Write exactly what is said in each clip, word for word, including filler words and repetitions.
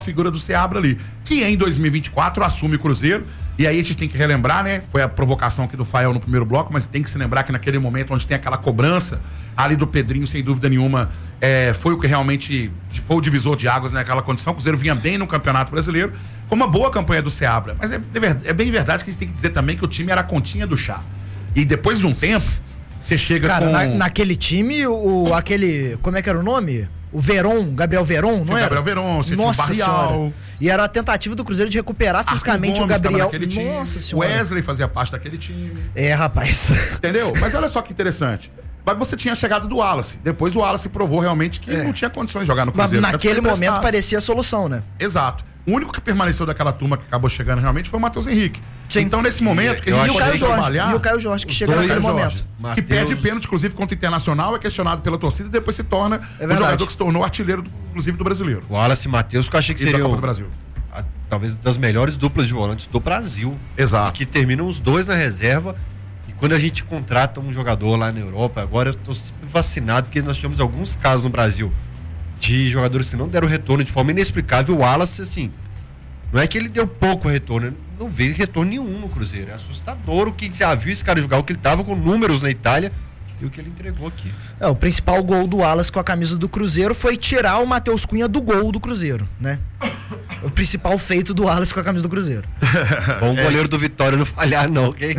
figura do Seabra ali, que em dois mil e vinte e quatro assume o Cruzeiro, e aí a gente tem que relembrar, né, foi a provocação aqui do Fael no primeiro bloco, mas tem que se lembrar que naquele momento onde tem aquela cobrança ali do Pedrinho, sem dúvida nenhuma, é, foi o que realmente foi o divisor de águas naquela condição. O Cruzeiro vinha bem no Campeonato Brasileiro, com uma boa campanha do Seabra, mas é, é bem verdade que a gente tem que dizer também que o time era a continha do chá, e depois de um tempo você chega Cara, com... na, naquele time, o, aquele, como é que era o nome? O Veron, Gabriel Veron, não era? Gabriel Veron, você Nossa tinha o Barrial. Senhora. E era a tentativa do Cruzeiro de recuperar fisicamente o Gabriel. Nossa Senhora. Wesley fazia parte daquele time. É, rapaz. Entendeu? Mas olha só que interessante. Mas você tinha a chegada do Wallace. Depois o Wallace provou realmente que é. não tinha condições de jogar no Cruzeiro. Mas naquele momento parecia a solução, né? Exato. O único que permaneceu daquela turma que acabou chegando realmente foi o Matheus Henrique. Sim. Então, nesse momento, que e, a gente pode trabalhar... E o Caio Jorge, que chega naquele momento. Mateus... Que perde pênalti, inclusive, contra o Internacional, é questionado pela torcida e depois se torna é o jogador que se tornou artilheiro, do, inclusive, do brasileiro. O Wallace e Matheus, que eu achei que seria do Brasil. A, talvez das melhores duplas de volantes do Brasil. Exato. E que terminam os dois na reserva. E quando a gente contrata um jogador lá na Europa, agora eu tô sempre vacinado, porque nós tivemos alguns casos no Brasil de jogadores que não deram retorno de forma inexplicável. O Wallace, assim... Não é que ele deu pouco retorno, não veio retorno nenhum no Cruzeiro. É assustador o que já viu esse cara jogar, o que ele tava com números na Itália e o que ele entregou aqui. É, o principal gol do Wallace com a camisa do Cruzeiro foi tirar o Matheus Cunha do gol do Cruzeiro, né? O principal feito do Wallace com a camisa do Cruzeiro. Bom goleiro é. do Vitória não falhar não, ok?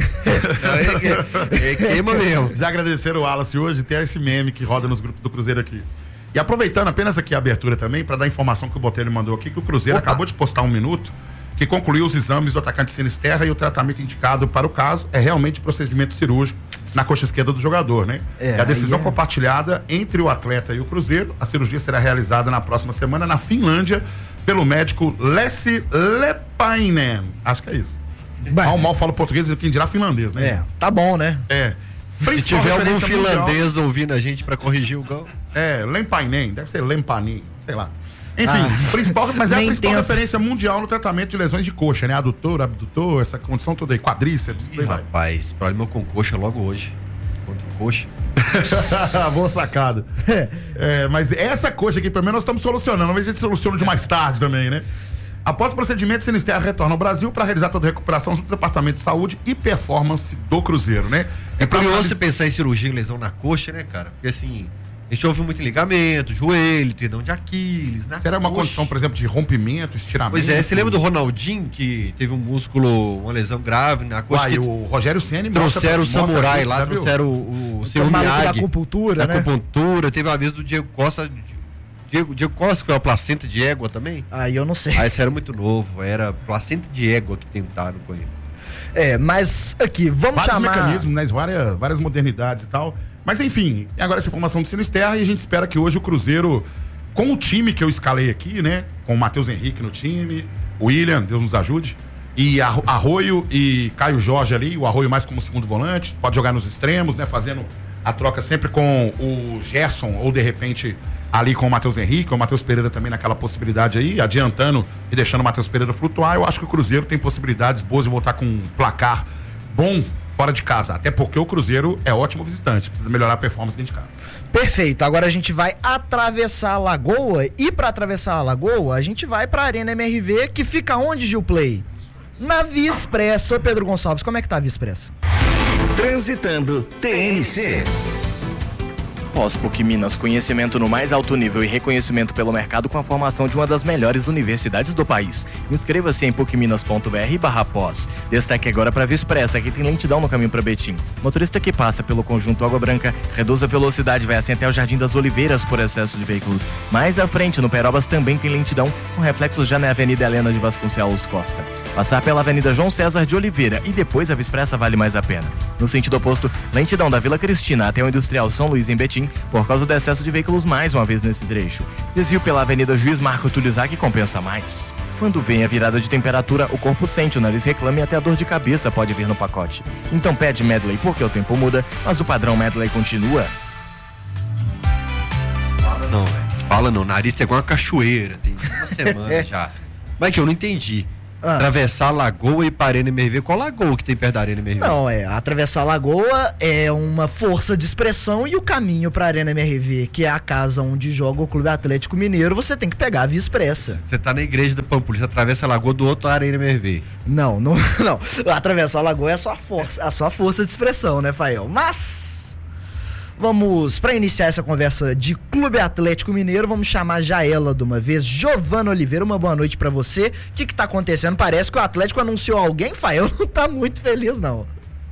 É, é, é queima mesmo. Já agradeceram o Wallace hoje, tem esse meme que roda nos grupos do Cruzeiro aqui. E aproveitando apenas aqui a abertura também, para dar a informação que o Botelho mandou aqui, que o Cruzeiro Opa. acabou de postar um minuto, que concluiu os exames do atacante Sinisterra e o tratamento indicado para o caso é realmente procedimento cirúrgico na coxa esquerda do jogador, né? É, é a decisão é... compartilhada entre o atleta e o Cruzeiro. A cirurgia será realizada na próxima semana na Finlândia pelo médico Lessi Lepainen. Acho que é isso. Bem, mal, mal falo português, quem dirá finlandês, né? É, tá bom, né? É. Se tiver algum finlandês mundial, ouvindo a gente pra corrigir o gol. É, Lempainen, deve ser Lempanin, sei lá. Enfim, ah, principal, mas é a principal tenta. referência mundial no tratamento de lesões de coxa, né? Adutor, abdutor, essa condição toda aí, quadríceps. Ih, rapaz, problema com coxa logo hoje. Contra coxa. Boa sacada. É, mas essa coxa aqui, pelo menos, nós estamos solucionando. Talvez a gente solucione de mais tarde também, né? Após o procedimento, Sinisterra retorna ao Brasil para realizar toda a recuperação junto ao Departamento de Saúde e Performance do Cruzeiro, né? É curioso você pensar em cirurgia e lesão na coxa, né, cara? Porque assim, a gente ouve muito ligamento, joelho, tendão de Aquiles, na Será coxa. uma condição, por exemplo, de rompimento, estiramento? Pois é, você lembra do Ronaldinho, que teve um músculo, uma lesão grave na coxa? Uai, o Rogério Ceni trouxeram o samurai lá, trouxeram o, o seu Miyagi. Da acupuntura, né? acupuntura, teve uma vez do Diego Costa... Diego, Diego Costa, que foi uma placenta de égua também? Ah, eu não sei. Ah, esse era muito novo, era placenta de égua que tentaram com ele. É, mas aqui, vamos Vários chamar... Vários mecanismos, né? Várias, várias modernidades e tal. Mas enfim, agora essa informação do Sinisterra e a gente espera que hoje o Cruzeiro, com o time que eu escalei aqui, né? Com o Matheus Henrique no time, o William, Deus nos ajude, e Arroio e Caio Jorge ali, o Arroio mais como segundo volante, pode jogar nos extremos, né? Fazendo a troca sempre com o Gerson ou de repente... ali com o Matheus Henrique, o Matheus Pereira também naquela possibilidade aí, adiantando e deixando o Matheus Pereira flutuar. Eu acho que o Cruzeiro tem possibilidades boas de voltar com um placar bom fora de casa, até porque o Cruzeiro é ótimo visitante, precisa melhorar a performance dentro de casa. Perfeito, agora a gente vai atravessar a Lagoa e para atravessar a Lagoa, a gente vai para a Arena M R V, que fica onde, Gilplay? Na Via Expressa. Ô Pedro Gonçalves, como é que tá a Via Expressa? Transitando T N C. Pós-PUC Minas, conhecimento no mais alto nível e reconhecimento pelo mercado com a formação de uma das melhores universidades do país. Inscreva-se em pucminas.br barra pós. Destaque agora para a Via Expressa, que tem lentidão no caminho para Betim. Motorista que passa pelo conjunto Água Branca, reduz a velocidade, vai assim até o Jardim das Oliveiras por excesso de veículos. Mais à frente, no Perobas, também tem lentidão, com reflexos já na Avenida Helena de Vasconcelos Costa. Passar pela Avenida João César de Oliveira e depois a Via Expressa vale mais a pena. No sentido oposto, lentidão da Vila Cristina até o Industrial São Luís em Betim, por causa do excesso de veículos mais uma vez nesse trecho. Desvio pela Avenida Juiz Marco Túlio Zac compensa mais. Quando vem a virada de temperatura, o corpo sente, o nariz reclama e até a dor de cabeça pode vir no pacote. Então pede Medley porque o tempo muda, mas o padrão Medley continua. Fala não, velho. Fala não, o nariz tá igual uma cachoeira, tem uma semana já. Mas que eu não entendi. Ah. Atravessar a lagoa e ir para a Arena M R V. Qual lagoa que tem perto da Arena M R V? Não, é, atravessar a lagoa é uma força de expressão e o caminho para a Arena M R V, que é a casa onde joga o Clube Atlético Mineiro, você tem que pegar a Via Expressa. Você tá na igreja da Pampulha, você atravessa a lagoa do outro, a Arena M R V. Não, não, não. Atravessar a lagoa é a sua força, a sua força de expressão, né, Fael? Mas vamos, para iniciar essa conversa de Clube Atlético Mineiro, vamos chamar já ela de uma vez, Giovana Oliveira, uma boa noite pra você. O que que tá acontecendo? Parece que o Atlético anunciou alguém, Fael não tá muito feliz, não.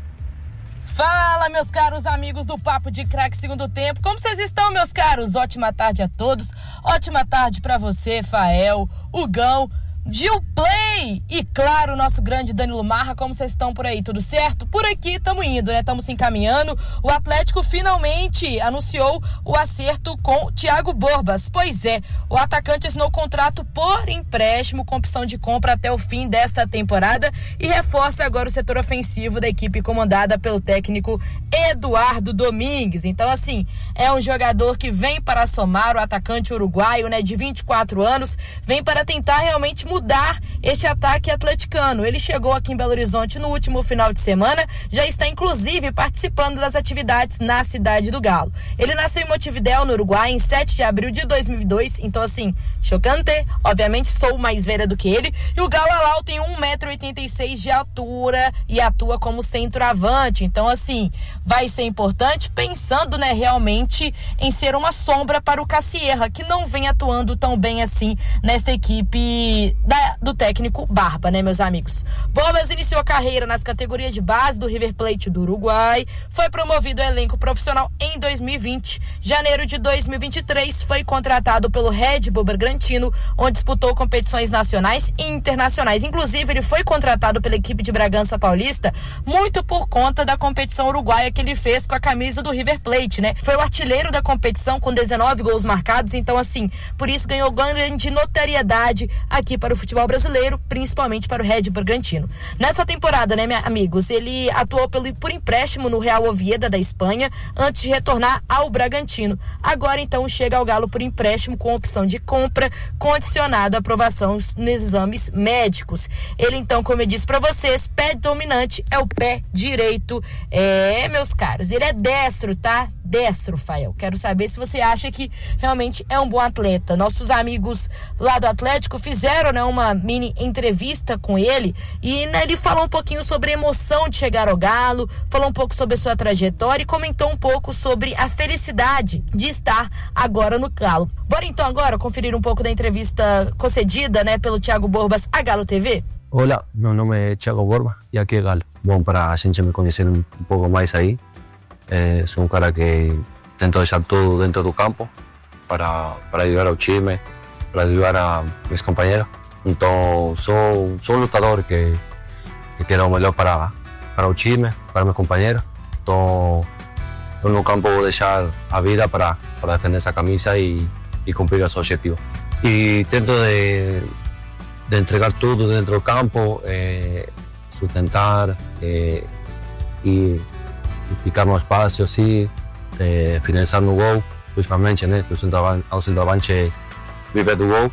Fala, meus caros amigos do Papo de Craque Segundo Tempo. Como vocês estão, meus caros? Ótima tarde a todos. Ótima tarde pra você, Fael, Hugão, Gil Play e, claro, o nosso grande Danilo Marra. Como vocês estão por aí? Tudo certo? Por aqui estamos indo, né? Estamos se encaminhando. O Atlético finalmente anunciou o acerto com o Thiago Borbas. Pois é, o atacante assinou o contrato por empréstimo com opção de compra até o fim desta temporada e reforça agora o setor ofensivo da equipe comandada pelo técnico Eduardo Domingues. Então, assim, é um jogador que vem para somar, o atacante uruguaio, né, de vinte e quatro anos, vem para tentar realmente mudar este ataque atleticano. Ele chegou aqui em Belo Horizonte no último final de semana, já está inclusive participando das atividades na cidade do Galo. Ele nasceu em Montevidéu, no Uruguai, em sete de abril de dois mil e dois, então assim, chocante, obviamente sou mais velha do que ele, e o Galo Alau tem um metro e oitenta e seis de altura e atua como centroavante, então assim, vai ser importante, pensando, né, realmente em ser uma sombra para o Cassierra, que não vem atuando tão bem assim nesta equipe Da, do técnico Barba, né, meus amigos? Borbas iniciou a carreira nas categorias de base do River Plate do Uruguai, foi promovido ao elenco profissional em dois mil e vinte. Janeiro de dois mil e vinte e três foi contratado pelo Red Bull Bragantino, onde disputou competições nacionais e internacionais. Inclusive, ele foi contratado pela equipe de Bragança Paulista muito por conta da competição uruguaia que ele fez com a camisa do River Plate, né? Foi o artilheiro da competição com dezenove gols marcados, então assim, por isso ganhou grande notoriedade aqui para o futebol brasileiro, principalmente para o Red Bull Bragantino. Nessa temporada, né, meus amigos, ele atuou pelo, por empréstimo no Real Oviedo da Espanha, antes de retornar ao Bragantino. Agora, então, chega ao Galo por empréstimo com opção de compra, condicionado à aprovação nos exames médicos. Ele, então, como eu disse para vocês, pé dominante é o pé direito. É, meus caros, ele é destro, tá? Destro, Fael. Quero saber se você acha que realmente é um bom atleta. Nossos amigos lá do Atlético fizeram, né, uma mini entrevista com ele e, né, ele falou um pouquinho sobre a emoção de chegar ao Galo, falou um pouco sobre a sua trajetória e comentou um pouco sobre a felicidade de estar agora no Galo. Bora então agora conferir um pouco da entrevista concedida, né, pelo Thiago Borbas à Galo T V? Olá, meu nome é Thiago Borbas e aqui é Galo. Bom, para a gente me conhecer um pouco mais aí, Eh, sou um cara que tento deixar tudo dentro do campo para, para ajudar ao time, para ajudar a meus companheiros. Então, sou, sou um lutador que, que quero o melhor para, para o time, para meus companheiros. Então, eu no campo vou deixar a vida para, para defender essa camisa e, e cumprir os objetivos. E tento de, de entregar tudo dentro do campo, eh, sustentar eh, e ficar no espaço, assim, eh, finalizar no gol, principalmente, né, que o centroavante, o centroavante vive do gol.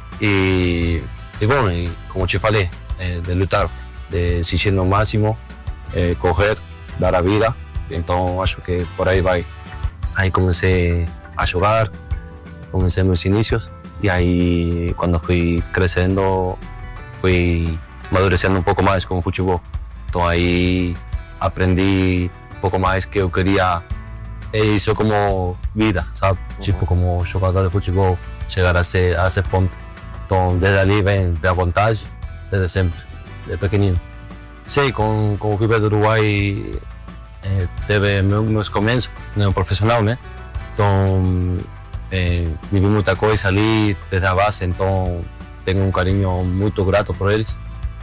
E, e bom, e, como te falei, eh, de lutar, de exigir no máximo, eh, correr, dar a vida. Então, acho que por aí vai. Aí comecei a jogar, comecei meus inícios, e aí, quando fui crescendo, fui amadurecendo um pouco mais com o futebol. Então, aí aprendi um pouco mais que eu queria isso como vida, sabe? Uhum. Tipo, como jogador de futebol, chegar a ser, a esse ponto. Então, desde ali vem, vem a vontade, desde sempre, desde pequenino. Sim, com, com o River do Uruguai, eh, teve meus começos no profissional, né? Então, eh, vivi muita coisa ali, desde a base, então tenho um carinho muito grato por eles.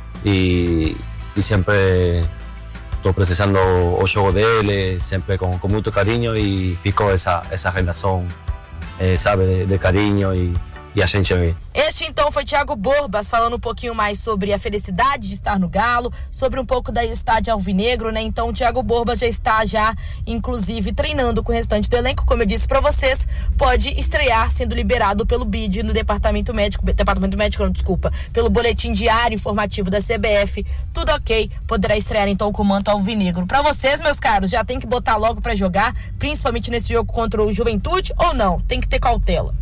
E, e sempre estou precisando o jogo dele, sempre com, com muito carinho, e ficou essa, essa relação, eh, sabe, de, de carinho e, e a gente vem. Este então foi Thiago Borbas falando um pouquinho mais sobre a felicidade de estar no Galo, sobre um pouco da estádio alvinegro, né? Então o Thiago Borbas já está já, inclusive, treinando com o restante do elenco, como eu disse para vocês, pode estrear sendo liberado pelo B I D no departamento médico, departamento médico, não, desculpa, pelo boletim diário informativo da C B F, tudo ok, poderá estrear então com o manto alvinegro. Para vocês, meus caros, já tem que botar logo para jogar, principalmente nesse jogo contra o Juventude, ou não? Tem que ter cautela.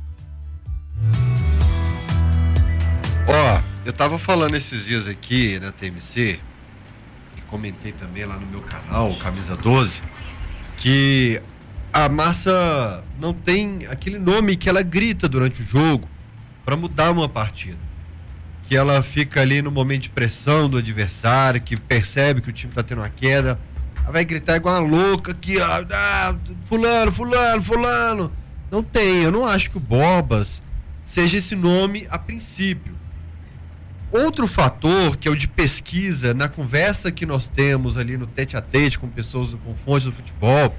Ó, oh, eu tava falando esses dias aqui na T M C, e comentei também lá no meu canal, Camisa doze, que a Massa não tem aquele nome que ela grita durante o jogo para mudar uma partida. Que ela fica ali no momento de pressão do adversário, que percebe que o time tá tendo uma queda, ela vai gritar igual uma louca aqui, ó, ah, fulano, fulano, fulano. Não tem, eu não acho que o Borbas seja esse nome a princípio. Outro fator, que é o de pesquisa, na conversa que nós temos ali no tete a tete com pessoas, com fontes do futebol,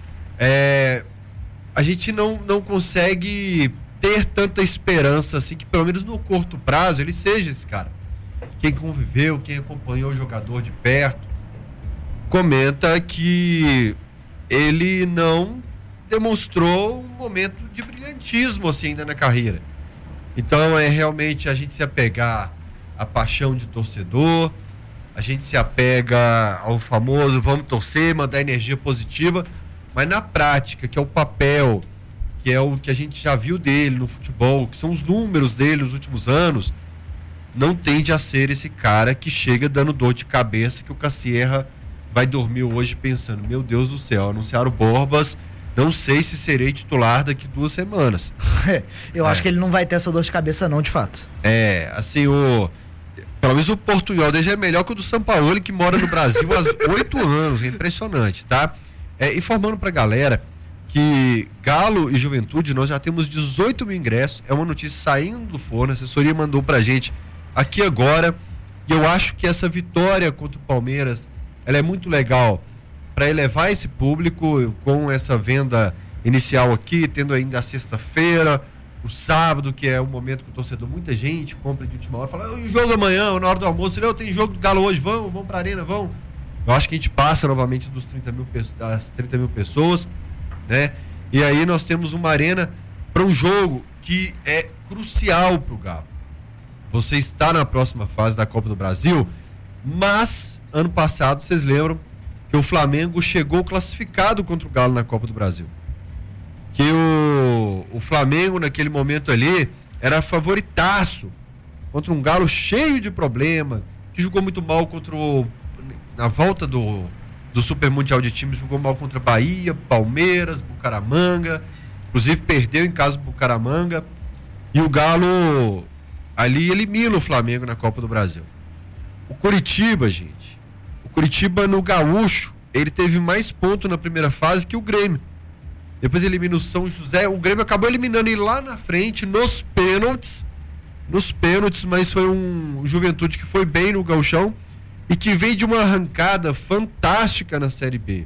é, a gente não, não consegue ter tanta esperança assim, que pelo menos no curto prazo ele seja esse cara. Quem conviveu, quem acompanhou o jogador de perto, comenta que ele não demonstrou um momento de brilhantismo assim ainda na carreira. Então é realmente a gente se apegar à paixão de torcedor, a gente se apega ao famoso vamos torcer, mandar energia positiva, mas na prática, que é o papel, que é o que a gente já viu dele no futebol, que são os números dele nos últimos anos, não tende a ser esse cara que chega dando dor de cabeça, que o Cassierra vai dormir hoje pensando, meu Deus do céu, anunciaram o Borbas, não sei se serei titular daqui duas semanas. É, eu é. acho que ele não vai ter essa dor de cabeça não, de fato. É, assim, o... pelo menos o portunhol dele é melhor que o do Sampaoli, que mora no Brasil há oito anos, é impressionante, tá? É, informando pra galera que Galo e Juventude, nós já temos dezoito mil ingressos, é uma notícia saindo do forno, a assessoria mandou pra gente aqui agora, e eu acho que essa vitória contra o Palmeiras, ela é muito legal para elevar esse público com essa venda inicial aqui, tendo ainda a sexta-feira, o sábado, que é o momento que o torcedor, muita gente compra de última hora, fala, o jogo amanhã, na hora do almoço, eu tenho jogo do Galo hoje, vamos, vamos pra arena, vamos. Eu acho que a gente passa novamente dos trinta mil, das trinta mil pessoas, né? E aí nós temos uma arena para um jogo que é crucial pro Galo. Você está na próxima fase da Copa do Brasil, mas ano passado, vocês lembram que o Flamengo chegou classificado contra o Galo na Copa do Brasil. Que o, o Flamengo, naquele momento ali, era favoritaço contra um Galo cheio de problema, que jogou muito mal contra o... na volta do, do Super Mundial de Times, jogou mal contra Bahia, Palmeiras, Bucaramanga, inclusive perdeu em casa do Bucaramanga, e o Galo ali elimina o Flamengo na Copa do Brasil. O Coritiba, gente, o Coritiba no Gaúcho, ele teve mais pontos na primeira fase que o Grêmio. Depois elimina o São José, o Grêmio acabou eliminando ele lá na frente, nos pênaltis, nos pênaltis, mas foi um Juventude que foi bem no Gauchão e que veio de uma arrancada fantástica na Série B.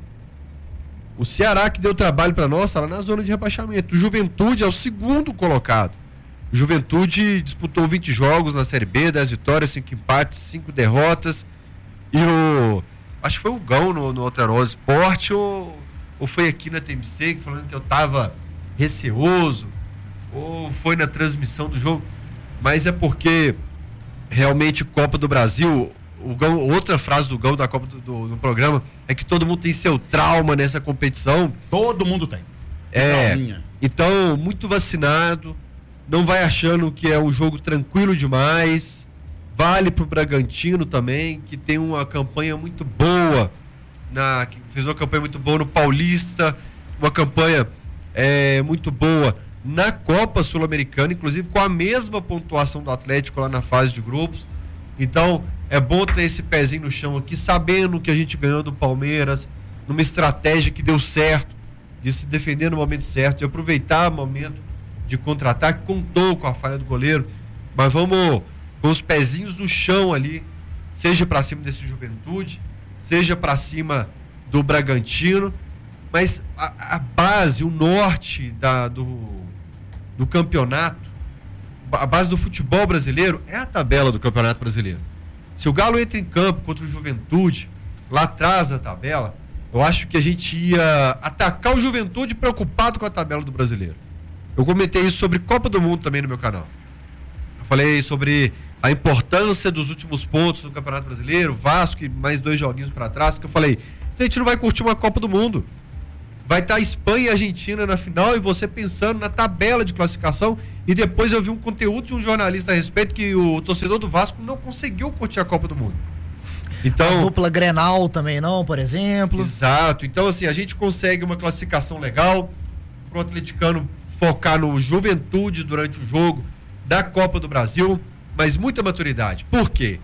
O Ceará, que deu trabalho para nós, está lá na zona de rebaixamento. O Juventude é o segundo colocado. O Juventude disputou vinte jogos na Série B, dez vitórias, cinco empates, cinco derrotas. E o... acho que foi o Gão no, no Alterosa Esporte, ou, ou foi aqui na T M C, falando que eu tava receoso, ou foi na transmissão do jogo. Mas é porque realmente Copa do Brasil, o Gão, outra frase do Gão da Copa do, do, do programa é que todo mundo tem seu trauma nessa competição. Todo mundo tem. É, Trauminha. então muito vacinado, não vai achando que é um jogo tranquilo demais. Vale pro Bragantino também, que tem uma campanha muito boa, na, que fez uma campanha muito boa no Paulista, uma campanha é, muito boa na Copa Sul-Americana, inclusive com a mesma pontuação do Atlético lá na fase de grupos. Então é bom ter esse pezinho no chão aqui, sabendo que a gente ganhou do Palmeiras, numa estratégia que deu certo, de se defender no momento certo, de aproveitar o momento de contra-ataque, contou com a falha do goleiro, mas vamos com os pezinhos no chão ali, seja para cima desse Juventude, seja para cima do Bragantino, mas a, a base, o norte da, do, do campeonato a base do futebol brasileiro é a tabela do Campeonato Brasileiro. Se o Galo entra em campo contra o Juventude, lá atrás da tabela, eu acho que a gente ia atacar o Juventude preocupado com a tabela do Brasileiro. Eu comentei isso sobre Copa do Mundo também no meu canal. Eu falei sobre a importância dos últimos pontos do Campeonato Brasileiro, Vasco e mais dois joguinhos para trás, que eu falei, a gente não vai curtir uma Copa do Mundo. Vai estar Espanha e Argentina na final e você pensando na tabela de classificação. E depois eu vi um conteúdo de um jornalista a respeito que o torcedor do Vasco não conseguiu curtir a Copa do Mundo. Então, a dupla Grenal também não, por exemplo. Exato. Então, assim, a gente consegue uma classificação legal pro atleticano focar no Juventude durante o jogo da Copa do Brasil, mas muita maturidade. Por quê?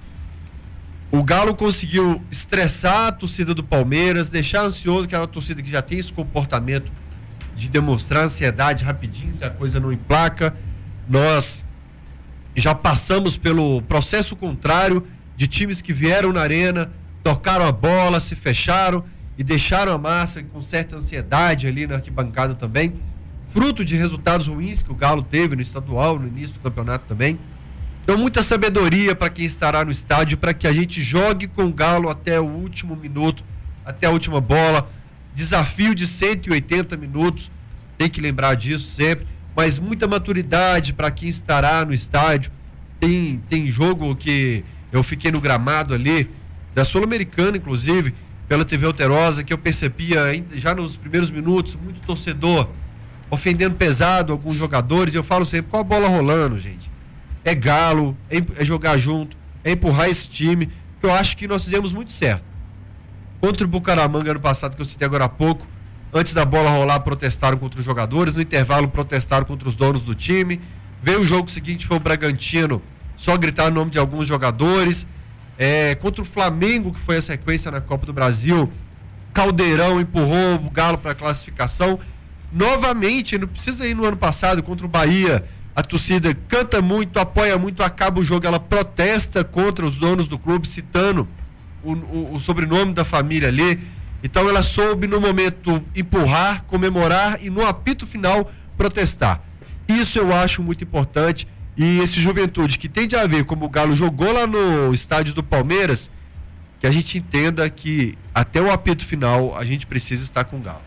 O Galo conseguiu estressar a torcida do Palmeiras, deixar ansioso, que é uma torcida que já tem esse comportamento de demonstrar ansiedade rapidinho, se a coisa não emplaca. Nós já passamos pelo processo contrário de times que vieram na arena, tocaram a bola, se fecharam e deixaram a massa com certa ansiedade ali na arquibancada também, fruto de resultados ruins que o Galo teve no estadual, no início do campeonato também. Então, muita sabedoria para quem estará no estádio, para que a gente jogue com o Galo até o último minuto, até a última bola. Desafio de cento e oitenta minutos, tem que lembrar disso sempre, mas muita maturidade para quem estará no estádio. Tem, tem jogo que eu fiquei no gramado ali, da Sul-Americana, inclusive, pela T V Alterosa, que eu percebia já nos primeiros minutos, muito torcedor ofendendo pesado alguns jogadores. Eu falo sempre, com a bola rolando, gente. É Galo, é jogar junto, é empurrar esse time, que eu acho que nós fizemos muito certo. Contra o Bucaramanga ano passado, que eu citei agora há pouco, antes da bola rolar, protestaram contra os jogadores, no intervalo protestaram contra os donos do time. Veio o jogo seguinte, foi o Bragantino, só gritar o nome de alguns jogadores. É, contra o Flamengo, que foi a sequência na Copa do Brasil, Caldeirão empurrou o Galo para a classificação. Novamente, não precisa ir no ano passado, contra o Bahia, a torcida canta muito, apoia muito, acaba o jogo, ela protesta contra os donos do clube, citando o, o, o sobrenome da família ali. Então ela soube no momento empurrar, comemorar e no apito final protestar. Isso eu acho muito importante. E esse Juventude que tem de haver, como o Galo jogou lá no estádio do Palmeiras, que a gente entenda que até o apito final a gente precisa estar com o Galo.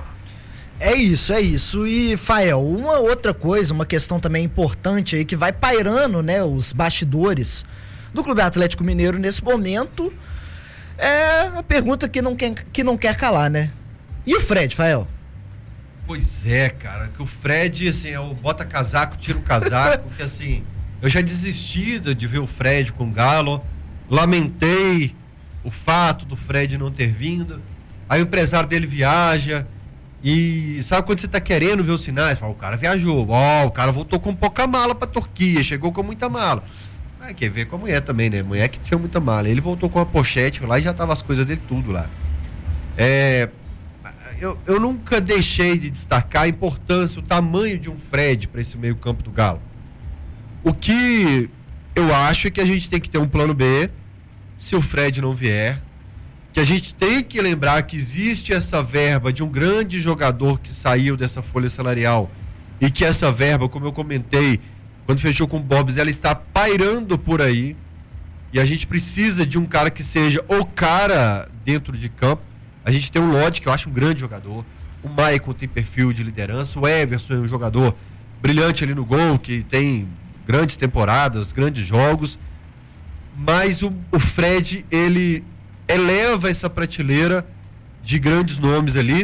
É isso, é isso. E, Fael, uma outra coisa, uma questão também importante aí que vai pairando, né, os bastidores do Clube Atlético Mineiro nesse momento, é a pergunta que não quer, que não quer calar, né? E o Fred, Fael? Pois é, cara, que o Fred, assim, é o bota casaco, tira o casaco, que assim, eu já desisti de ver o Fred com o Galo, lamentei o fato do Fred não ter vindo, aí o empresário dele viaja. E sabe quando você tá querendo ver os sinais? Fala, o cara viajou, ó, o cara voltou com pouca mala pra Turquia, chegou com muita mala. Ah, quer ver com a mulher também, né? Mulher que tinha muita mala. Ele voltou com uma pochete lá e já tava as coisas dele tudo lá. É, eu, eu nunca deixei de destacar a importância, o tamanho de um Fred para esse meio campo do Galo. O que eu acho é que a gente tem que ter um plano B, se o Fred não vier, que a gente tem que lembrar que existe essa verba de um grande jogador que saiu dessa folha salarial e que essa verba, como eu comentei, quando fechou com o Bobs, ela está pairando por aí e a gente precisa de um cara que seja o cara dentro de campo. A gente tem o Lodge, que eu acho um grande jogador, o Maicon tem perfil de liderança, o Everson é um jogador brilhante ali no gol, que tem grandes temporadas, grandes jogos, mas o, o Fred, ele eleva essa prateleira de grandes nomes ali,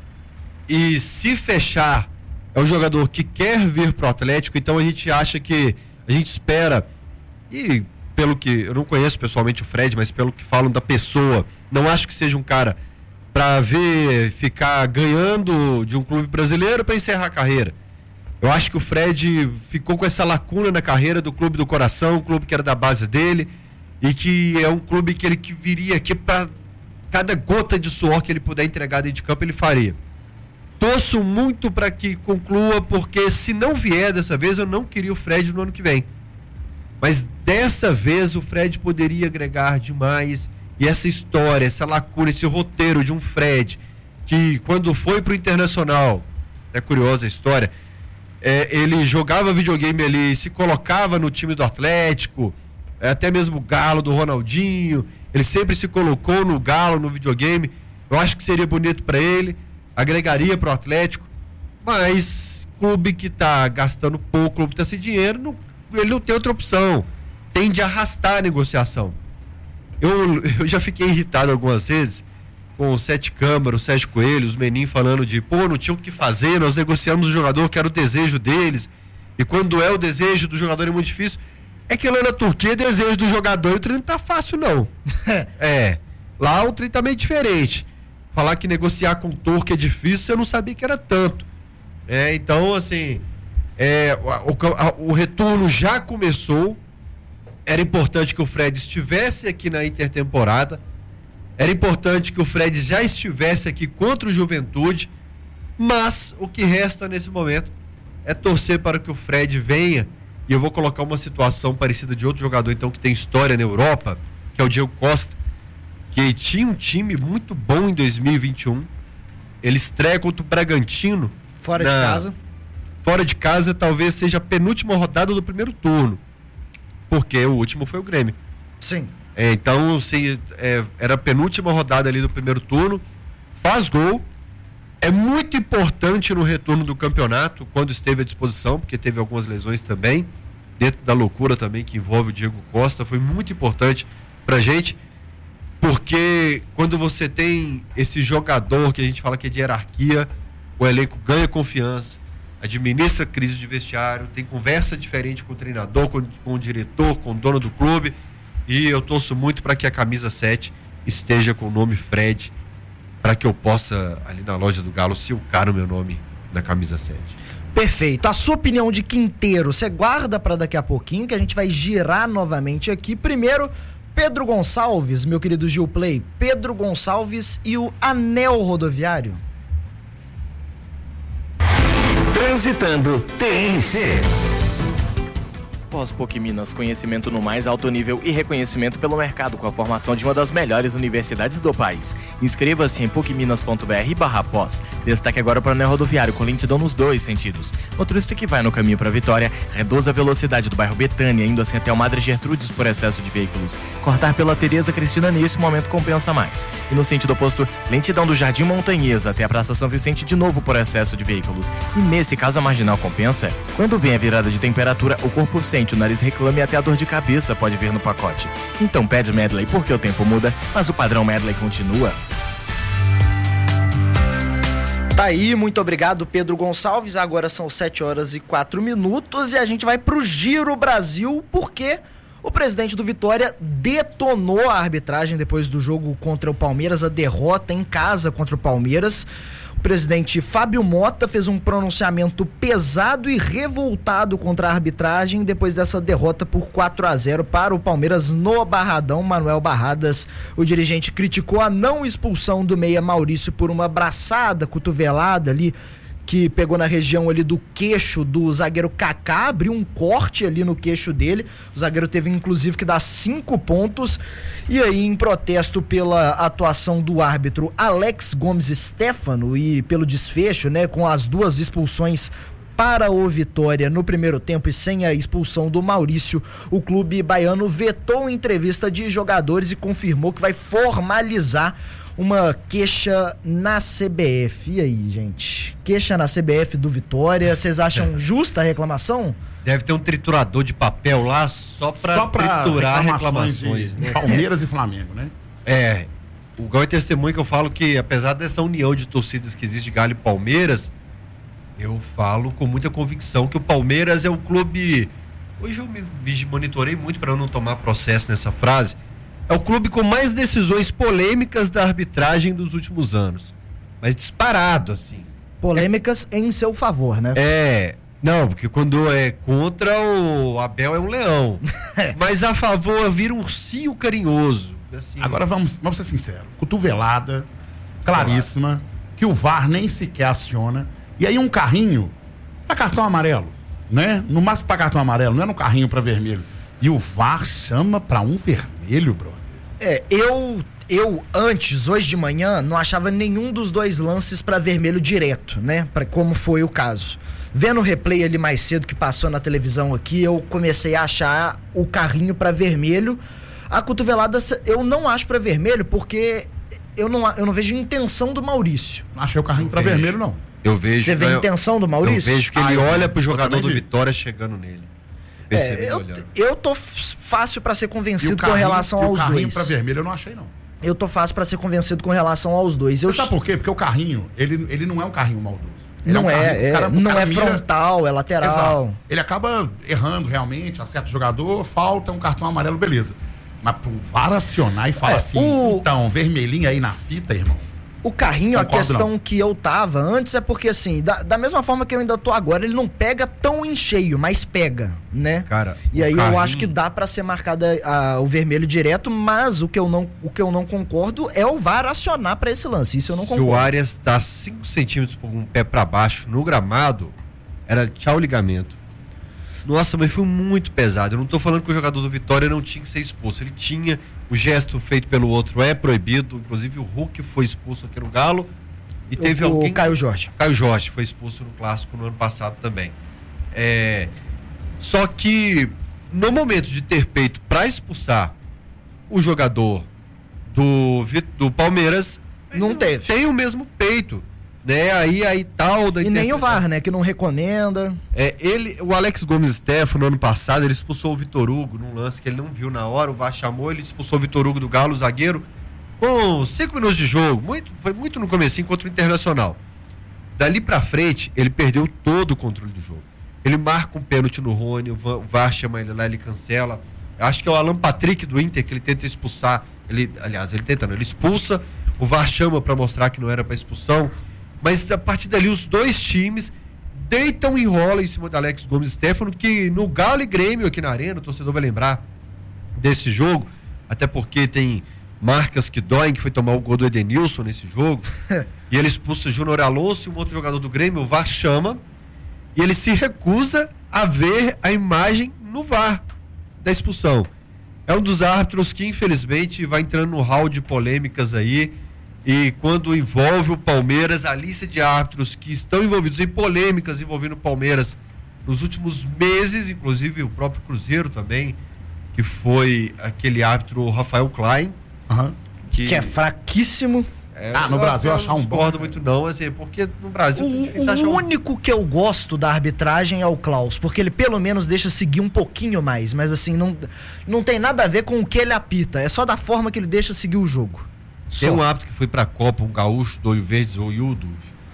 e se fechar, é um jogador que quer vir pro Atlético, então a gente acha que, a gente espera, e pelo que, eu não conheço pessoalmente o Fred, mas pelo que falam da pessoa, não acho que seja um cara para ver, ficar ganhando de um clube brasileiro para encerrar a carreira. Eu acho que o Fred ficou com essa lacuna na carreira do clube do coração, um clube que era da base dele, e que é um clube que ele que viria aqui para cada gota de suor que ele puder entregar dentro de campo, ele faria. Torço muito para que conclua, porque se não vier dessa vez, eu não queria o Fred no ano que vem. Mas dessa vez o Fred poderia agregar demais, e essa história, essa lacuna, esse roteiro de um Fred que quando foi pro Internacional, é curiosa a história, é, ele jogava videogame ali, se colocava no time do Atlético, é, até mesmo o Galo do Ronaldinho, ele sempre se colocou no Galo, no videogame. Eu acho que seria bonito para ele, agregaria para o Atlético, mas clube que tá gastando pouco, clube que tá sem dinheiro, não, ele não tem outra opção, tende a arrastar a negociação. Eu, eu já fiquei irritado algumas vezes com o Sete Câmara, o Sérgio Coelho, os meninos falando de, pô, não tinha o que fazer, nós negociamos o jogador que era o desejo deles, e quando é o desejo do jogador é muito difícil. É que lá na Turquia é desejo do jogador e o treino não tá fácil, não. É, lá o treino tá meio diferente. Falar que negociar com o turco é difícil, eu não sabia que era tanto. É, então, assim, é, o, o, o retorno já começou. Era importante que o Fred estivesse aqui na intertemporada. Era importante que o Fred já estivesse aqui contra o Juventude. Mas o que resta nesse momento é torcer para que o Fred venha. E eu vou colocar uma situação parecida de outro jogador, então, que tem história na Europa, que é o Diego Costa, que tinha um time muito bom em dois mil e vinte e um. Ele estreia contra o Bragantino. Fora na... de casa. Fora de casa, talvez seja a penúltima rodada do primeiro turno. Porque o último foi o Grêmio. Sim. É, então, se, é, era a penúltima rodada ali do primeiro turno. Faz gol. É muito importante no retorno do campeonato, quando esteve à disposição, porque teve algumas lesões também, dentro da loucura também que envolve o Diego Costa. Foi muito importante pra gente, porque quando você tem esse jogador que a gente fala que é de hierarquia, o elenco ganha confiança, administra crise de vestiário, tem conversa diferente com o treinador, com, com o diretor, com o dono do clube, e eu torço muito para que a camisa sete esteja com o nome Fred, para que eu possa, ali na loja do Galo, silcar o meu nome na camisa sete. Perfeito. A sua opinião de Quinteiro, você guarda para daqui a pouquinho, que a gente vai girar novamente aqui. Primeiro, Pedro Gonçalves, meu querido Gil Play. Pedro Gonçalves e o anel rodoviário. Transitando T N C. Pós-P U C Minas, conhecimento no mais alto nível e reconhecimento pelo mercado com a formação de uma das melhores universidades do país. Inscreva-se em pucminas.br barra pós. Destaque agora para o anel rodoviário com lentidão nos dois sentidos. Motorista que vai no caminho para Vitória, reduz a velocidade do bairro Betânia, indo assim até o Madre Gertrudes por excesso de veículos. Cortar pela Tereza Cristina nesse momento compensa mais. E no sentido oposto, lentidão do Jardim Montanhesa até a Praça São Vicente de novo por excesso de veículos. E nesse caso a marginal compensa? Quando vem a virada de temperatura, o corpo sente, o nariz reclama e até a dor de cabeça pode vir no pacote. Então pede Medley porque o tempo muda, mas o padrão Medley continua. Tá aí, muito obrigado, Pedro Gonçalves. Agora são sete horas e quatro minutos e a gente vai pro Giro Brasil, porque o presidente do Vitória detonou a arbitragem depois do jogo contra o Palmeiras, a derrota em casa contra o Palmeiras. O presidente Fábio Mota fez um pronunciamento pesado e revoltado contra a arbitragem depois dessa derrota por quatro a zero para o Palmeiras no Barradão. Manuel Barradas, o dirigente, criticou a não expulsão do meia Maurício por uma braçada, cotovelada ali, que pegou na região ali do queixo do zagueiro Kaká, abriu um corte ali no queixo dele. O zagueiro teve inclusive que dar cinco pontos. E aí, em protesto pela atuação do árbitro Alex Gomes Stefano e pelo desfecho, né, com as duas expulsões para o Vitória no primeiro tempo e sem a expulsão do Maurício, o clube baiano vetou entrevista de jogadores e confirmou que vai formalizar uma queixa na C B F. E aí, gente? Queixa na C B F do Vitória. Vocês acham é. justa a reclamação? Deve ter um triturador de papel lá só pra, só pra triturar reclamações. reclamações né? Palmeiras e Flamengo, né? É. O Gal é testemunho que eu falo que, apesar dessa união de torcidas que existe de Galo e Palmeiras, eu falo com muita convicção que o Palmeiras é o clube... Hoje eu me monitorei muito para eu não tomar processo nessa frase. É o clube com mais decisões polêmicas da arbitragem dos últimos anos. Mas disparado, assim. Polêmicas é... em seu favor, né? É. Não, porque quando é contra, o Abel é um leão. Mas a favor vira um ursinho carinhoso. Assim. Agora vamos, vamos ser sinceros. Cotovelada, claríssima, que o V A R nem sequer aciona. E aí um carrinho para cartão amarelo, né? No máximo para cartão amarelo, não é no carrinho para vermelho. E o V A R chama para um vermelho, brother. É, eu, eu antes, hoje de manhã, não achava nenhum dos dois lances para vermelho direto, né? Para como foi o caso. Vendo o replay ali mais cedo que passou na televisão aqui, eu comecei a achar o carrinho para vermelho. A cotovelada eu não acho para vermelho porque eu não, eu não vejo intenção do Maurício. Não achei o carrinho para vermelho, não. Eu vejo. Você vê a intenção do Maurício? Eu vejo que Ah, ele eu olha vi. pro jogador Eu do também vi. Vitória chegando nele. É, Percebi ele eu, olhando. eu tô f- fácil para ser E o convencido com carrinho- relação e o aos carrinho dois. para vermelho eu não achei, não. Eu tô fácil para ser convencido com relação aos dois. Eu Você sabe por quê? Porque o carrinho, ele, ele não é um carrinho maldoso. Ele Não um carrinho que é, o é, cara- o não cara é mira- frontal, é lateral. Exato. Ele acaba errando realmente, acerta o jogador, falta um cartão amarelo, beleza. Mas pro V A R acionar e falar É, assim, o- então, vermelhinho aí na fita, irmão. O carrinho, a Concordo, questão não. que eu tava antes é porque, assim, da, da mesma forma que eu ainda tô agora, ele não pega tão em cheio, mas pega, né? Cara, E o aí eu carrinho- acho que dá pra ser marcada a- o vermelho direto, mas o que eu não, o que eu não concordo é o V A R acionar pra esse lance. Isso eu não Se concordo. o Arias dá cinco centímetros por um pé pra baixo no gramado, era tchau ligamento. Nossa, mas foi muito pesado. Eu não tô falando que o jogador do Vitória não tinha que ser expulso. Ele tinha, o gesto feito pelo outro é proibido. Inclusive o Hulk foi expulso aqui no Galo. E teve o, alguém. o Caio Jorge. Caio Jorge foi expulso no Clássico no ano passado também. É, só que no momento de ter peito para expulsar o jogador do, Vi- do Palmeiras, Não ele teve. tem o mesmo peito, né? Aí aí tal da E nem o V A interpretação. R, né? Que não recomenda. É, ele, o Alex Gomes Stefano, no ano passado, ele expulsou o Vitor Hugo num lance que ele não viu na hora. O V A R chamou, ele expulsou o Vitor Hugo do Galo, o zagueiro, com cinco minutos de jogo. Muito, foi muito no comecinho contra o Internacional. Dali pra frente, ele perdeu todo o controle do jogo. Ele marca um pênalti no Rony, o Va- o V A R chama ele lá, ele cancela. Eu acho que é o Alan Patrick do Inter que ele tenta expulsar. Ele, aliás, ele tenta, não, ele expulsa. O V A R chama pra mostrar que não era pra expulsão. Mas a partir dali, os dois times deitam e enrolam em cima do Alex Gomes Stefano, que no Galo e Grêmio aqui na Arena, o torcedor vai lembrar desse jogo, até porque tem marcas que doem, que foi tomar o gol do Edenilson nesse jogo, e ele expulsa Júnior Alonso e um outro jogador do Grêmio, o V A R chama, e ele se recusa a ver a imagem no V A R da expulsão. É um dos árbitros que, infelizmente, vai entrando no hall de polêmicas aí, e quando envolve o Palmeiras, a lista de árbitros que estão envolvidos em polêmicas envolvendo o Palmeiras nos últimos meses, inclusive o próprio Cruzeiro também, que foi aquele árbitro Rafael Klein, Aham. Que é fraquíssimo. é, Ah, no Brasil eu achar um não bom, discordo né? muito não, assim, porque no Brasil O, é difícil achar o um... único que eu gosto da arbitragem é o Klaus, porque ele pelo menos deixa seguir um pouquinho mais, mas assim, não, não tem nada a ver com o que ele apita, é só da forma que ele deixa seguir o jogo. Tem Só. um árbitro que foi pra Copa, um gaúcho do Olho Verdes, o Hildo,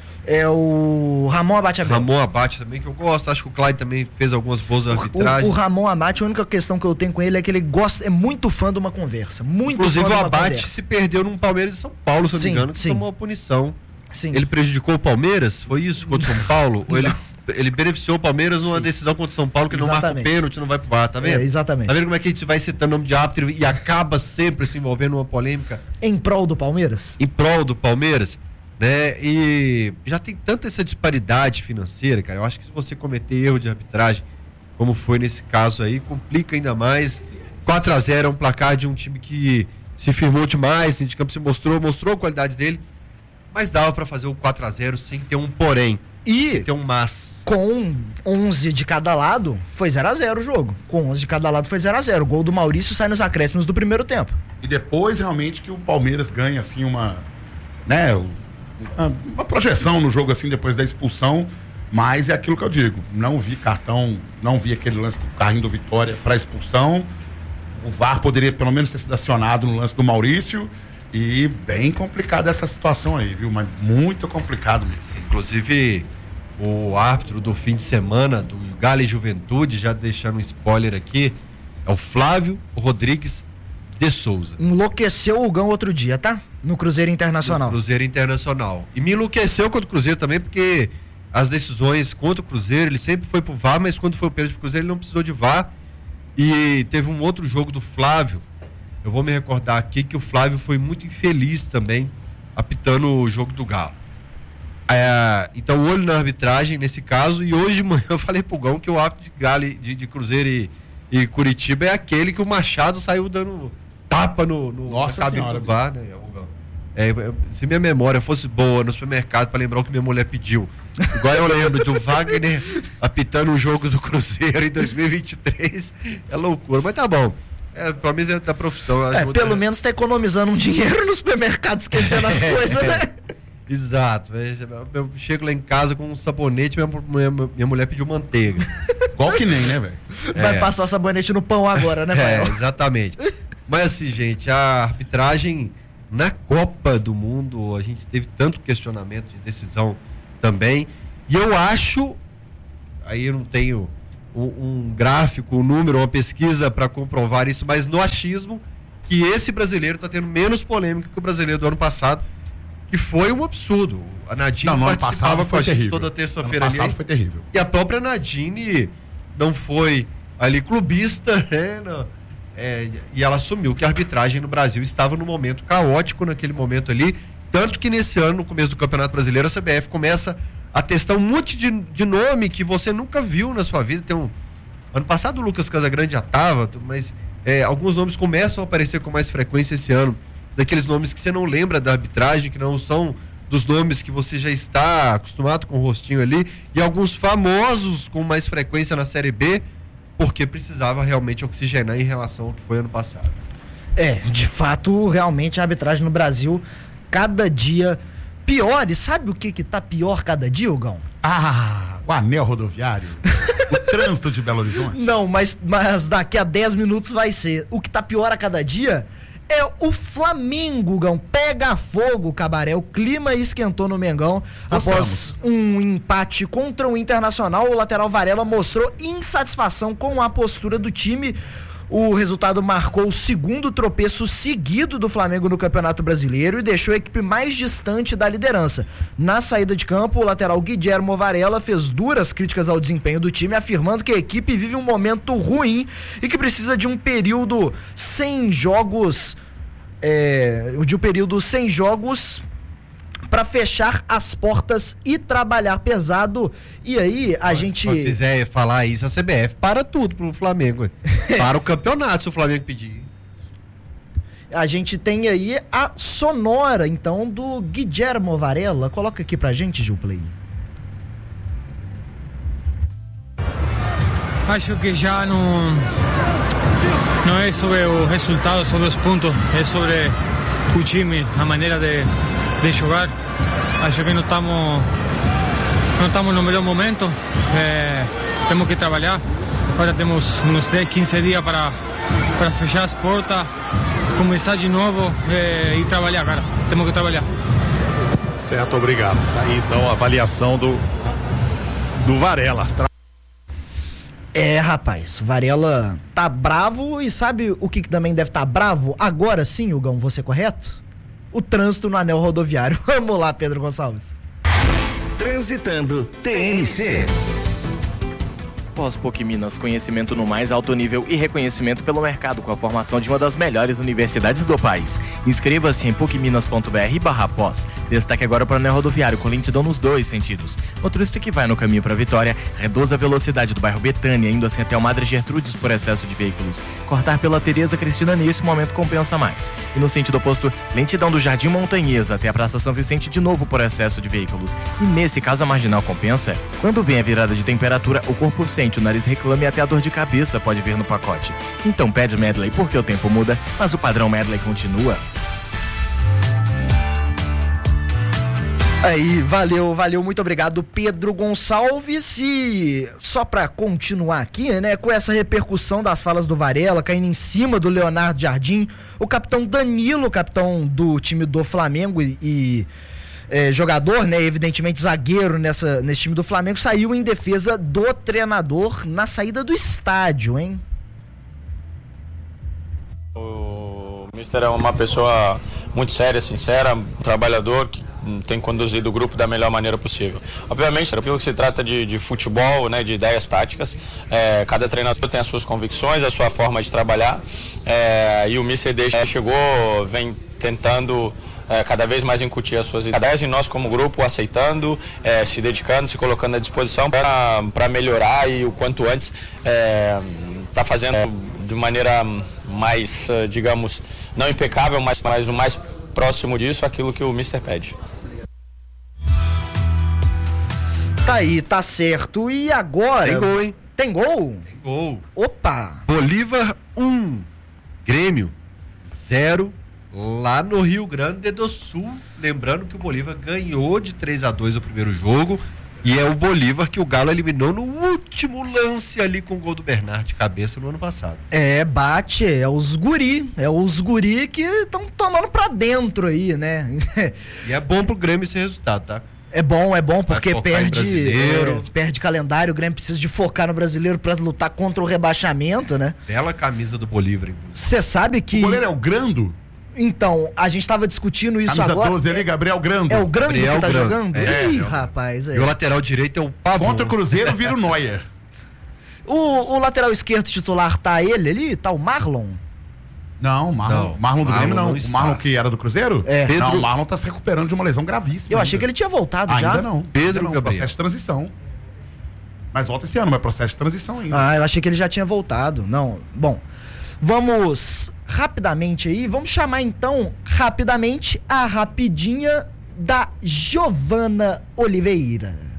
É o Ramon Abate Abel. Ramon Abate também, que eu gosto, acho que o Klein também fez algumas boas O, arbitragens. o Ramon Abate, a única questão que eu tenho com ele é que ele gosta, é muito fã de uma conversa. Muito Inclusive fã de o uma Abate conversa. se perdeu num Palmeiras e São Paulo, se eu não Sim, me engano, que sim. tomou uma punição. Sim. Ele prejudicou o Palmeiras? Foi isso contra o São Paulo? Ou ele, ele beneficiou o Palmeiras numa Sim. decisão contra o São Paulo que não marca o Exatamente. pênalti, não vai pro V A R, tá vendo? É, exatamente. Tá vendo como é que a gente vai citando o nome de árbitro e acaba sempre se envolvendo numa polêmica Em prol do Palmeiras? em prol do Palmeiras, né? E já tem tanta essa disparidade financeira, cara. Eu acho que se você cometer erro de arbitragem, como foi nesse caso aí, complica ainda mais. quatro a zero é um placar de um time que se firmou demais, o de campo se mostrou, mostrou a qualidade dele, mas dava pra fazer o quatro a zero sem ter um porém, E sem ter um mas. com onze de cada lado, foi zero a zero o jogo. Com onze de cada lado foi zero a zero. O gol do Maurício sai nos acréscimos do primeiro tempo. E depois, realmente, que o Palmeiras ganha, assim, uma... Né, uma, uma projeção no jogo, assim, depois da expulsão. Mas é aquilo que eu digo. Não vi cartão, não vi aquele lance do carrinho do Vitória para expulsão. O V A R poderia, pelo menos, ter sido acionado no lance do Maurício. E bem complicada essa situação aí, viu? Mas muito complicado mesmo. Inclusive, o árbitro do fim de semana do Galo e Juventude, já deixando um spoiler aqui, é o Flávio Rodrigues de Souza. Enlouqueceu o Gão outro dia, tá? No Cruzeiro Do Internacional. Cruzeiro Internacional. E me enlouqueceu contra o Cruzeiro também, porque as decisões contra o Cruzeiro, ele sempre foi pro V A R, mas quando foi o pênalti pro Cruzeiro, ele não precisou de V A R. E teve um outro jogo do Flávio, eu vou me recordar aqui que o Flávio foi muito infeliz também, apitando o jogo do Galo. É, então, olho na arbitragem nesse caso, e hoje de manhã eu falei pro Gão que o árbitro de Galo, e- de, de Cruzeiro e, e Curitiba é aquele que o Machado saiu dando tapa no, no Nossa na cabine Senhora, do V A R, né? É, é, se minha memória fosse boa no supermercado para lembrar o que minha mulher pediu, Igual eu lembro do Wagner apitando o jogo do Cruzeiro em dois mil e vinte e três. É loucura, mas tá bom. É, pelo menos é da profissão. É, pelo menos tá economizando um dinheiro no supermercado, esquecendo as coisas, né? Exato. Eu chego lá em casa com um sabonete, minha, minha, minha mulher pediu manteiga. Igual que nem, né, velho? Vai É. passar sabonete no pão agora, né, É, Fael? exatamente. Mas assim, gente, a arbitragem na Copa do Mundo, a gente teve tanto questionamento de decisão também. E eu acho, aí eu não tenho um, um gráfico, um número, uma pesquisa para comprovar isso, mas no achismo, que esse brasileiro está tendo menos polêmica que o brasileiro do ano passado, que foi um absurdo. A Nadine Não, no ano participava passado com a foi gente terrível. toda terça-feira Ano ali. passado foi terrível. E a própria Nadine não foi ali clubista, né? Não, é, e ela assumiu que a arbitragem no Brasil estava num momento caótico naquele momento ali, tanto que nesse ano, no começo do Campeonato Brasileiro, a C B F começa a testar um monte de, de nome que você nunca viu na sua vida. Tem um, ano passado o Lucas Casagrande já estava, mas é, alguns nomes começam a aparecer com mais frequência esse ano, daqueles nomes que você não lembra da arbitragem, que não são dos nomes que você já está acostumado com o rostinho ali, e alguns famosos com mais frequência na Série B, porque precisava realmente oxigenar em relação ao que foi ano passado. É, de fato, realmente a arbitragem no Brasil, cada dia pior. E sabe o que que tá pior cada dia, Hugão? Ah, o anel rodoviário. O trânsito de Belo Horizonte. Não, mas, mas daqui a dez minutos vai ser. O que tá pior a cada dia é o Flamengo, Gão. Pega fogo, Cabaré. O clima esquentou no Mengão. Gostamos. Após um empate contra o Internacional, o lateral Varela mostrou insatisfação com a postura do time. O resultado marcou o segundo tropeço seguido do Flamengo no Campeonato Brasileiro e deixou a equipe mais distante da liderança. Na saída de campo, o lateral Guilhermo Varela fez duras críticas ao desempenho do time, afirmando que a equipe vive um momento ruim e que precisa de um período sem jogos, é, de um período sem jogos para fechar as portas e trabalhar pesado. E aí a gente... Se quiser falar isso, a C B F para tudo pro Flamengo. Para o campeonato, se o Flamengo pedir. A gente tem aí a sonora, então, do Guilhermo Varela. Coloca aqui pra gente, Gilplay. Acho que já não, não é sobre o resultado, sobre os pontos, é sobre o time, a maneira de, de jogar. Acho que não estamos não estamos no melhor momento, é, temos que trabalhar. Agora temos uns dez, quinze dias para, para fechar as portas, começar de novo é, e trabalhar, cara. Temos que trabalhar. Certo, obrigado. Tá aí então a avaliação do, do Varela. É, rapaz, o Varela tá bravo e sabe o que, que também deve estar tá bravo? Agora sim, Hugão, vou ser correto? O trânsito no anel rodoviário. Vamos lá, Pedro Gonçalves. Transitando T N C. Pós-P U C Minas, conhecimento no mais alto nível e reconhecimento pelo mercado com a formação de uma das melhores universidades do país. Inscreva-se em pucminas.br barra pós. Destaque agora para o anel rodoviário com lentidão nos dois sentidos. Motorista que vai no caminho para Vitória, reduz a velocidade do bairro Betânia, indo assim até o Madre Gertrudes por excesso de veículos. Cortar pela Tereza Cristina nesse momento compensa mais. E no sentido oposto, lentidão do Jardim Montanhesa até a Praça São Vicente de novo por excesso de veículos. E nesse caso a marginal compensa. Quando vem a virada de temperatura, o corpo sente, o nariz reclama e até a dor de cabeça pode vir no pacote. Então pede Medley porque o tempo muda, mas o padrão Medley continua. Aí, valeu, valeu, muito obrigado, Pedro Gonçalves. E só pra continuar aqui, né, com essa repercussão das falas do Varela, caindo em cima do Leonardo Jardim, o capitão Danilo, capitão do time do Flamengo e... e É, jogador, né, evidentemente zagueiro nessa, nesse time do Flamengo, saiu em defesa do treinador na saída do estádio, hein? O mister é uma pessoa muito séria, sincera, um trabalhador que tem conduzido o grupo da melhor maneira possível. Obviamente, aquilo que se trata de, de futebol, né, de ideias táticas, é, cada treinador tem as suas convicções, a sua forma de trabalhar, é, e o mister desde chegou, vem tentando É, cada vez mais incutir as suas ideias e nós como grupo aceitando, é, se dedicando, se colocando à disposição para melhorar e o quanto antes está é, fazendo de maneira mais, digamos, não impecável, mas, mas o mais próximo disso, aquilo que o mister pede. Tá aí, tá certo. E agora? Tem gol, hein? Tem gol? Tem gol. Opa! Bolívar um, Grêmio zero, lá no Rio Grande do Sul. Lembrando que o Bolívar ganhou de três a dois o primeiro jogo. E é o Bolívar que o Galo eliminou no último lance ali com o gol do Bernard de cabeça no ano passado. É, bate, é os guri, é os guri que estão tomando pra dentro aí, né? E é bom pro Grêmio esse resultado, tá? É bom, é bom, porque perde, é, perde calendário, o Grêmio precisa de focar no brasileiro pra lutar contra o rebaixamento, né? Bela camisa do Bolívar, inclusive. Você sabe que... O goleiro é o Grando? Então, a gente tava discutindo isso Camisa agora. doze ali, Gabriel Grando. É o Grando Gabriel que tá Grando. jogando? É, Ih, é. rapaz. É. E o lateral direito é o Pavão. Contra o Cruzeiro vira o Neuer. O, o lateral esquerdo titular tá ele ali? Tá o Marlon? Não, o Marlon, Não, Marlon do Marlon Grêmio não. não O está. Marlon que era do Cruzeiro? É. Não, Pedro- o Marlon tá se recuperando de uma lesão gravíssima. Eu achei que ainda. ele tinha voltado já. Ainda não. Pedro ainda não, Gabriel. processo de transição. Mas volta esse ano, mas processo de transição ainda. Ah, eu achei que ele já tinha voltado. Não, bom. Vamos rapidamente aí, vamos chamar então rapidamente a rapidinha da Giovana Oliveira.